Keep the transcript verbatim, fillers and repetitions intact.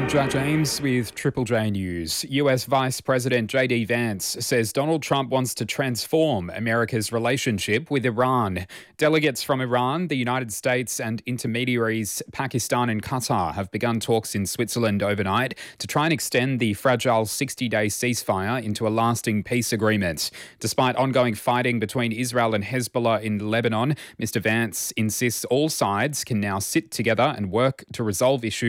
Jack James with Triple J News. U S Vice President J D Vance says Donald Trump wants to transform America's relationship with Iran. Delegates from Iran, the United States and intermediaries Pakistan and Qatar have begun talks in Switzerland overnight to try and extend the fragile sixty-day ceasefire into a lasting peace agreement. Despite ongoing fighting between Israel and Hezbollah in Lebanon, Mister Vance insists all sides can now sit together and work to resolve issues